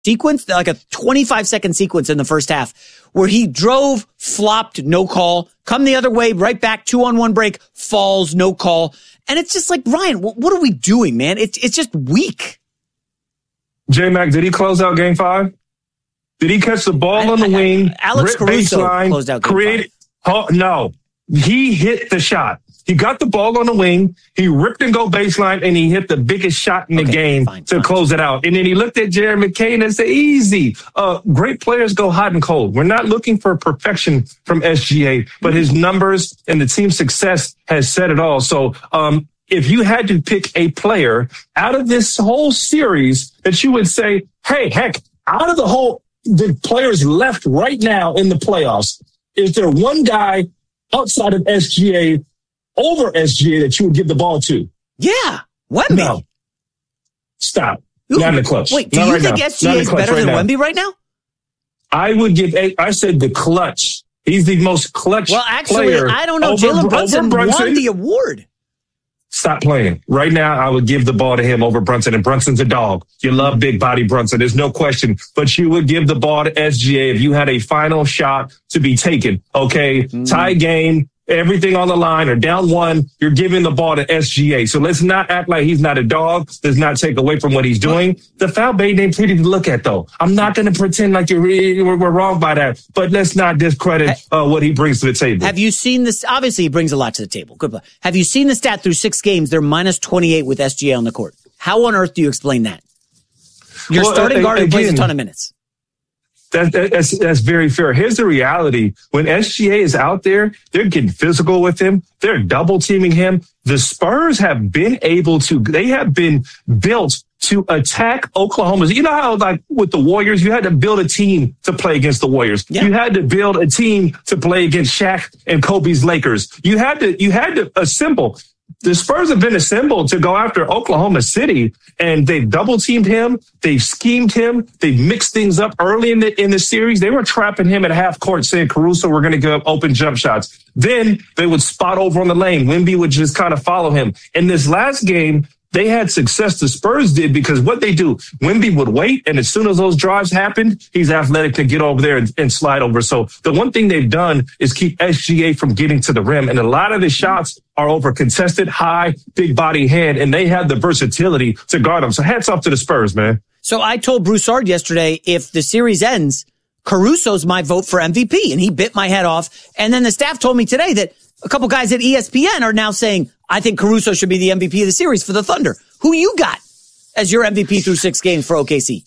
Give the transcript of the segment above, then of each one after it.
sequence, like a 25-second sequence in the first half where he drove, flopped, no call, come the other way, right back, 2-on-1 break, falls, no call. And it's just like, Ryan, what are we doing, man? It's just weak. J-Mac, did he close out Game 5? Did he catch the ball on the wing? Alex Caruso closed out Game 5. No, he hit the shot. He got the ball on the wing. He ripped and go baseline, and he hit the biggest shot in the game to close it out. And then he looked at Jared McCain and said, easy. Great players go hot and cold. We're not looking for perfection from SGA, but his numbers and the team's success has said it all. So if you had to pick a player out of this whole series that you would say, hey, heck, out of the players left right now in the playoffs, is there one guy outside of SGA over SGA that you would give the ball to? Yeah, Wemby. No. Stop. Not in the clutch. Wait, do you think SGA is better than Wemby right now? I would give I said the clutch. He's the most clutch player. Well, actually, I don't know. Jalen Brunson won the award. Stop playing. Right now, I would give the ball to him over Brunson, and Brunson's a dog. You love big body Brunson. There's no question. But you would give the ball to SGA if you had a final shot to be taken. Okay, tie game, everything on the line, or down one, you're giving the ball to SGA. So let's not act like he's not a dog. Let's not take away from what he's doing. The foul bait ain't pretty to look at, though. I'm not going to pretend like we're wrong by that, but let's not discredit what he brings to the table. Have you seen this? Obviously, he brings a lot to the table. Good. Have you seen the stat through 6 games? They're minus 28 with SGA on the court. How on earth do you explain that? Your starting guard who plays a ton of minutes. That's very fair. Here's the reality. When SGA is out there, they're getting physical with him. They're double teaming him. The Spurs have been they have been built to attack Oklahoma. You know how, like, with the Warriors, you had to build a team to play against the Warriors. Yeah. You had to build a team to play against Shaq and Kobe's Lakers. You had to assemble. The Spurs have been assembled to go after Oklahoma City, and they've double-teamed him. They've schemed him. They've mixed things up early in the series. They were trapping him at half court, saying, Caruso, we're going to give up open jump shots. Then they would spot over on the lane. Wemby would just kind of follow him. In this last game, they had success, the Spurs did, because what they do, Wemby would wait, and as soon as those drives happened, he's athletic to get over there and slide over. So the one thing they've done is keep SGA from getting to the rim, and a lot of the shots are over contested, high, big body hand, and they have the versatility to guard them. So hats off to the Spurs, man. So I told Broussard yesterday, if the series ends, Caruso's my vote for MVP, and he bit my head off. And then the staff told me today that a couple guys at ESPN are now saying, I think Caruso should be the MVP of the series for the Thunder. Who you got as your MVP through 6 games for OKC?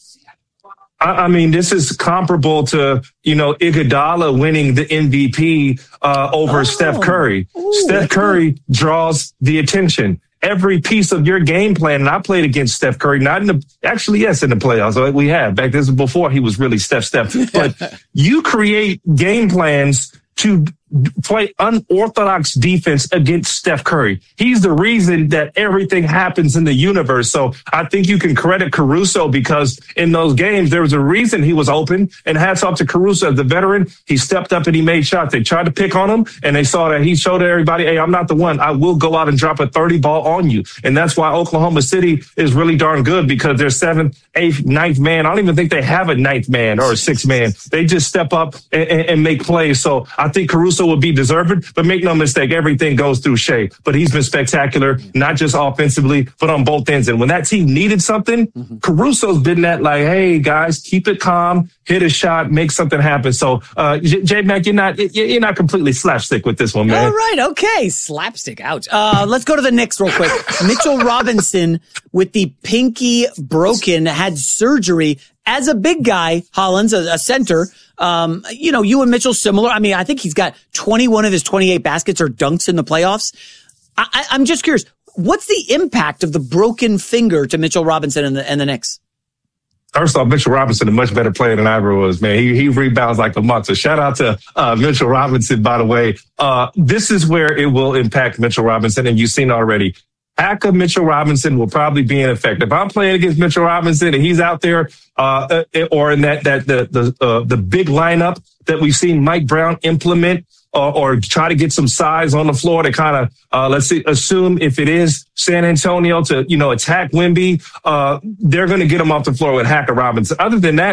I mean, this is comparable to, Iguodala winning the MVP over Steph Curry. Steph Curry draws the attention. Every piece of your game plan, and I played against Steph Curry, in the playoffs. We have. Back this was before he was really Steph. But you create game plans to play unorthodox defense against Steph Curry. He's the reason that everything happens in the universe. So I think you can credit Caruso, because in those games, there was a reason he was open, and hats off to Caruso as the veteran. He stepped up and he made shots. They tried to pick on him, and they saw that he showed everybody, hey, I'm not the one. I will go out and drop a 30 ball on you. And that's why Oklahoma City is really darn good, because they're 7th, 8th, 9th man. I don't even think they have a 9th man or a 6th man. They just step up and make plays. So I think Caruso will be deserving, but make no mistake, everything goes through Shea. But he's been spectacular, not just offensively, but on both ends. And when that team needed something, Caruso's been that, like, hey, guys, keep it calm, hit a shot, make something happen. So, J-Mac, you're not completely slapstick with this one, man. All right, okay, slapstick, ouch. Let's go to the Knicks real quick. Mitchell Robinson, with the pinky broken, had surgery. As a big guy, Hollins, a center, you and Mitchell similar. I mean, I think he's got 21 of his 28 baskets or dunks in the playoffs. I'm just curious, what's the impact of the broken finger to Mitchell Robinson and the Knicks? First off, Mitchell Robinson, a much better player than I ever was, man. He rebounds like a monster. Shout out to Mitchell Robinson, by the way. This is where it will impact Mitchell Robinson, and you've seen already. hack of Mitchell Robinson will probably be in effect. If I'm playing against Mitchell Robinson and he's out there, or in the big lineup that we've seen Mike Brown implement, or try to get some size on the floor to kind of, assume if it is San Antonio to, attack Wemby, they're going to get him off the floor with Hacker Robinson. Other than that,